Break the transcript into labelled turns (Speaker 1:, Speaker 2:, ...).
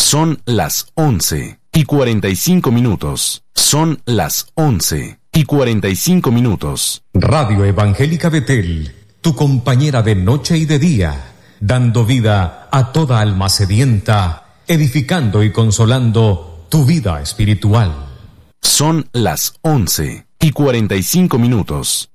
Speaker 1: Son las 11:45. Son las 11:45.
Speaker 2: Radio Evangélica Betel, tu compañera de noche y de día, dando vida a toda alma sedienta, edificando y consolando tu vida espiritual.
Speaker 1: Son las 11:45.